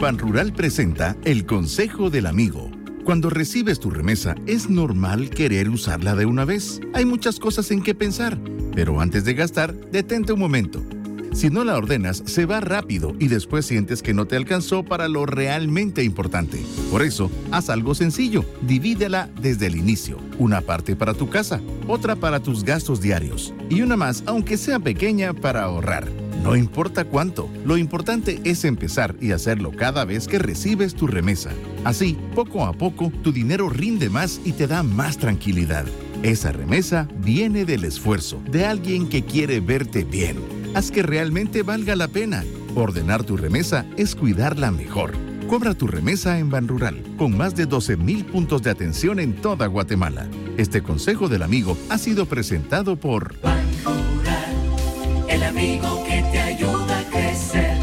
Banrural presenta el Consejo del Amigo. Cuando recibes tu remesa, es normal querer usarla de una vez. Hay muchas cosas en que pensar, pero antes de gastar, detente un momento. Si no la ordenas, se va rápido y después sientes que no te alcanzó para lo realmente importante. Por eso, haz algo sencillo. Divídela desde el inicio. Una parte para tu casa, otra para tus gastos diarios y una más, aunque sea pequeña, para ahorrar. No importa cuánto, lo importante es empezar y hacerlo cada vez que recibes tu remesa. Así, poco a poco, tu dinero rinde más y te da más tranquilidad. Esa remesa viene del esfuerzo de alguien que quiere verte bien. Haz que realmente valga la pena. Ordenar tu remesa es cuidarla mejor. Cobra tu remesa en Banrural, con más de 12,000 puntos de atención en toda Guatemala. Este Consejo del Amigo ha sido presentado por Banrural, el amigo que te ayuda a crecer.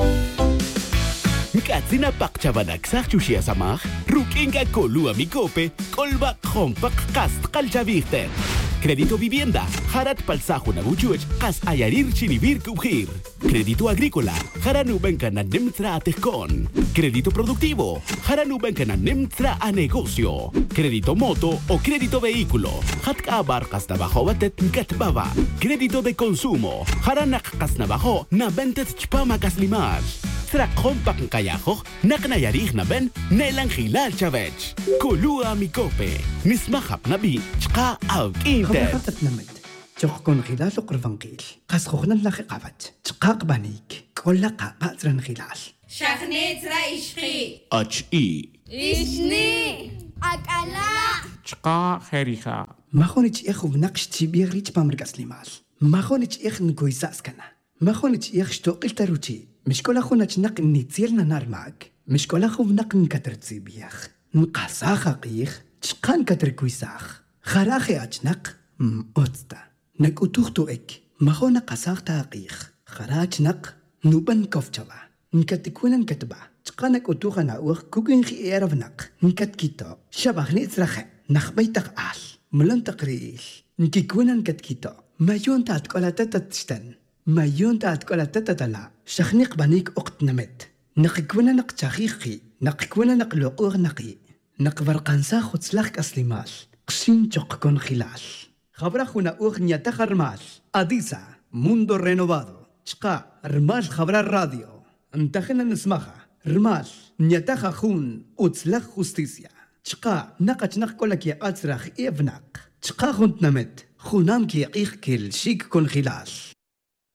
Katsina pakchabanak sakchushia samach, rukinga kolua mikope, kolba kompak kast kalchaviste. Crédito vivienda, Harat Palsajo Nabuchuch, Kas Ayarir Chinibir Kubhir. Crédito agrícola, Haranubenka na Nemtra Atejcon. Crédito productivo, Haranubenka na Nemtra a negocio. Crédito moto o crédito vehículo, Hatka Barcas Nabajo Batet Nkatbaba. Crédito de consumo, Haranak Kasnabajo, Nabentet Chpama Kaslimash. Tra kompak kayajo, naknayarih na ben, nelang hilal chavech. Kulua mikope, nismahap nabi, chka av inter. خبرت نمد جوكون خلال قرفنقيل قاس خوخنا لخي قابت تقاق بانيك كل قاقا زرن خلال شخنيت رايشخي H.E. إشني أكلا چقا خيريخا ما خونيش إخو بنقش تيبيغ ريش بامرقاس لمال ما خونيش إخ نقويساس كنا ما خونيش إخ شتوقل تروتي مش كل أخونا تنق نيتيرنا نار معك مش كل أخو بنق نكتر تسيبيخ نقاسا خاقيخ تشقان كتر كويساخ خراخي أجنق أوتستا نك أتوختو إك ما خو نقاساخ تاقيخ خراج نق نوبن كوفشوا نكتكونا نكتبا تقانك أتوخا ناوخ كوكين خي إيرف نق نكت كيتو شبخ نيتسرخ نخبي تقال ملن تقريل نكيكونا نكت كيتو ما يون تاتكولا تتتشتن ما يون تاتكولا تتتلا شخنق بانيك أقت نمت نقكونا نق تاخيخي نقكونا نق لقوغ نقي نق برقانسا خدسلخ أسلمال قشين چوقكون خلال خبر خونا أغنية تخرمال أديسا موندو رينوفادو چقا رمال خبر الراديو انتخنا نسمخا رمال نيتخا خون أتسلخ خستيسيا چقا نقا چنق كولك يقاتسرخ إيفناق چقا خونت نمت خونام كي يقيخ كل شيك كون خلال